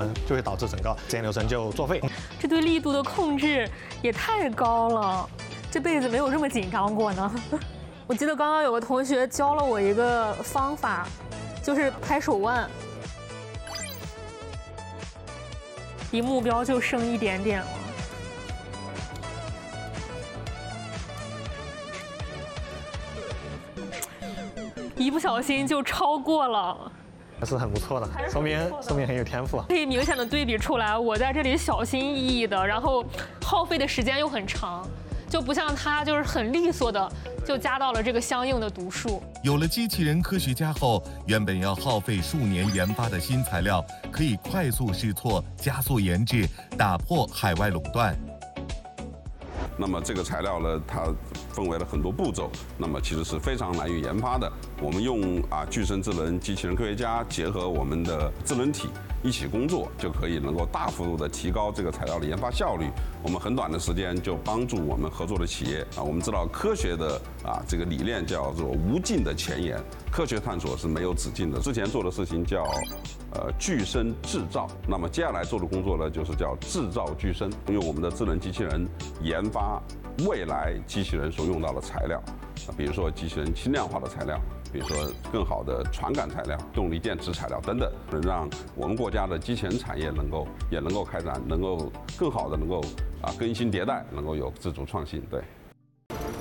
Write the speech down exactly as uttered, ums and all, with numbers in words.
能就会导致整个实验流程就作废。 这对力度的控制也太高了，这辈子没有这么紧张过呢。我记得刚刚有个同学教了我一个方法，就是拍手腕，离目标就剩一点点了。一不小心就超过了， 还是很不错的，说明说明很有天赋。 可以明显的对比出来，我在这里小心翼翼的，然后耗费的时间又很长，就不像他就是很利索的就加到了这个相应的读数。 有了机器人科学家后，原本要耗费数年研发的新材料，可以快速试错，加速研制，打破海外垄断。 那么这个材料呢，它分为了很多步骤，那么其实是非常难于研发的。我们用啊具身智能机器人科学家结合我们的智能体一起工作，就可以能够大幅度的提高这个材料的研发效率。我们很短的时间就帮助我们合作的企业啊，我们知道科学的啊这个理念叫做无尽的前沿，科学探索是没有止境的。之前做的事情叫呃具身制造，那么接下来做的工作呢，就是叫制造具身，用我们的智能机器人研发未来机器人所用到的材料，比如说机器人轻量化的材料，比如说更好的传感材料、动力电池材料等等，能让我们国家的机器人产业能够也能够开展，能够更好的能够啊更新迭代，能够有自主创新。对。